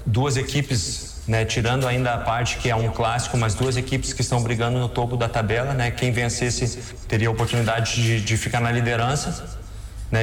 duas equipes, né, tirando ainda a parte que é um clássico, mas duas equipes que estão brigando no topo da tabela, né? Quem vencesse teria a oportunidade de ficar na liderança.